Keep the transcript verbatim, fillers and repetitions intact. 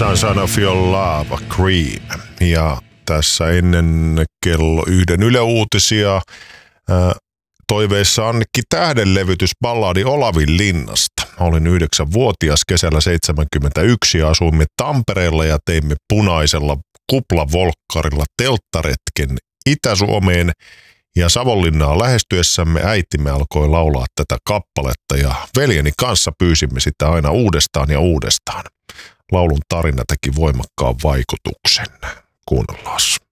Sun Son of Your Love, Cream. Ja tässä ennen kello yhden Yle Uutisia ää, toiveissa Annikki Tähden levytys balladi Olavin linnasta. Olin yhdeksänvuotias kesällä seitsemänkymmentäyksi ja asuimme Tampereella ja teimme punaisella kuplavolkkarilla telttaretken Itä-Suomeen. Ja Savonlinnaa lähestyessämme äitimme alkoi laulaa tätä kappaletta ja veljeni kanssa pyysimme sitä aina uudestaan ja uudestaan. Laulun tarina teki voimakkaan vaikutuksen. Kuunnellaan.